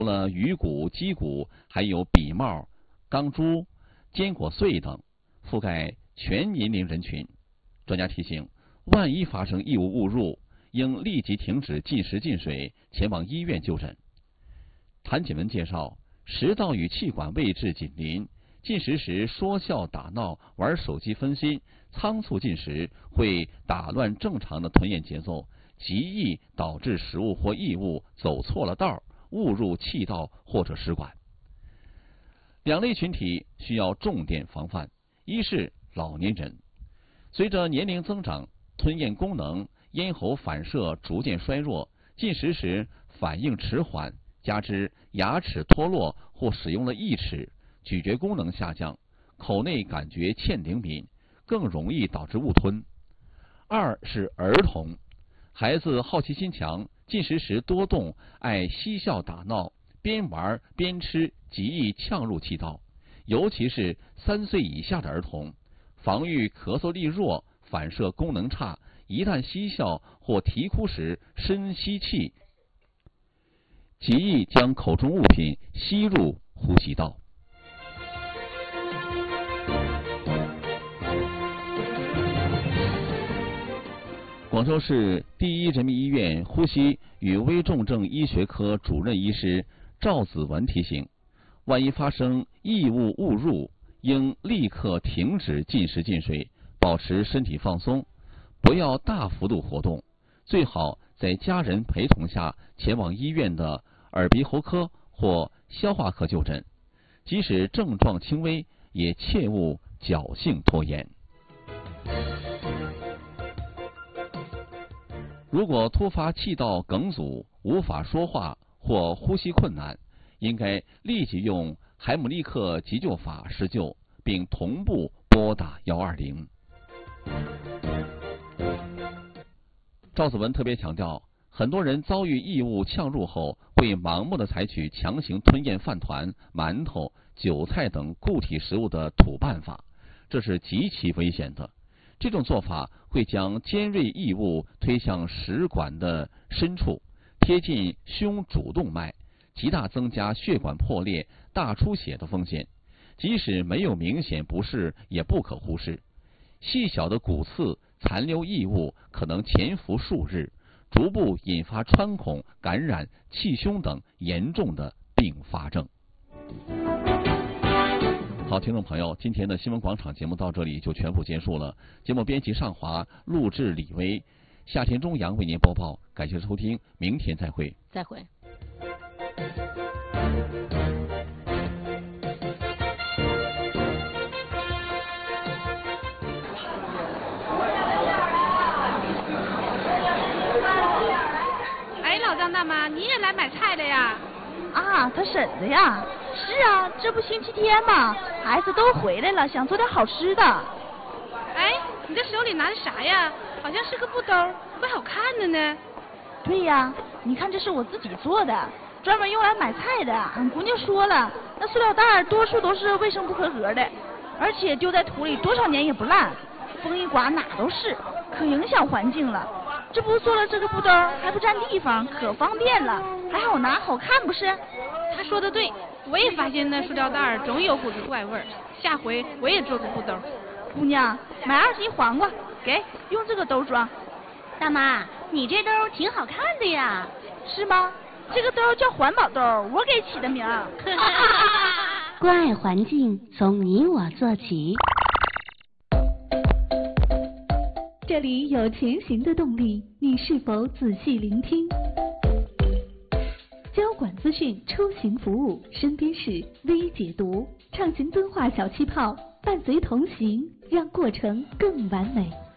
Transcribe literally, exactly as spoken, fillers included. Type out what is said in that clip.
除了鱼骨、鸡骨，还有笔帽、钢珠、坚果碎等，覆盖全年龄人群。专家提醒，万一发生异物误入，应立即停止进食进水，前往医院就诊。谭锦文介绍，食道与气管位置紧邻，进食时说笑打闹、玩手机分心、仓促进食，会打乱正常的吞咽节奏，极易导致食物或异物走错了道，误入气道或者食管。两类群体需要重点防范。一是老年人，随着年龄增长，吞咽功能、咽喉反射逐渐衰弱，进食时反应迟缓，加之牙齿脱落或使用了义齿，咀嚼功能下降，口内感觉欠灵敏，更容易导致误吞。二是儿童，孩子好奇心强，进食时多动，爱嬉笑打闹，边玩边吃，极易呛入气道，尤其是三岁以下的儿童，防御咳嗽力弱，反射功能差，一旦嬉笑或啼哭时深吸气，极易将口中物品吸入呼吸道。广州市第一人民医院呼吸与危重症医学科主任医师赵子文提醒，万一发生异物误入，应立刻停止进食进水，保持身体放松，不要大幅度活动，最好在家人陪同下前往医院的耳鼻喉科或消化科就诊，即使症状轻微，也切勿侥幸拖延。如果突发气道梗阻，无法说话或呼吸困难，应该立即用海姆立克急救法施救，并同步拨打一二零。赵子文特别强调，很多人遭遇异物呛入后，会盲目的采取强行吞咽饭团、馒头、韭菜等固体食物的土办法，这是极其危险的。这种做法会将尖锐异物推向食管的深处，贴近胸主动脉，极大增加血管破裂、大出血的风险。即使没有明显不适，也不可忽视。细小的骨刺、残留异物可能潜伏数日，逐步引发穿孔、感染、气胸等严重的并发症。好，听众朋友，今天的新闻广场节目到这里就全部结束了。节目编辑尚华，录制李威，夏天中阳为您播报。感谢收听，明天再会。 再会。 哎，老张大妈，你也来买菜了呀？ 啊，他婶子呀。是啊，这不星期天嘛，孩子都回来了，想做点好吃的。 哎，你这手里拿的啥呀？好像是个布兜，怪好看的呢。 对呀，你看这是我自己做的，专门用来买菜的。俺姑娘说了，那塑料袋多数都是卫生不合格的，而且丢在土里多少年也不烂，风一刮哪都是，可影响环境了。这不做了这个布兜还不占地方，可方便了，还好拿好看不是？ 他说的对，我也发现那塑料袋总有股子怪味儿，下回我也做个布兜。 姑娘，买二斤黄瓜，给用这个兜装。 大妈，你这兜挺好看的呀。 是吗？这个兜叫环保兜，我给起的名儿。 关爱环境，从你我做起。 这里有前行的动力，你是否仔细聆听？交管资讯，出行服务，身边事微解读，畅行敦化小气泡，伴随同行，让过程更完美。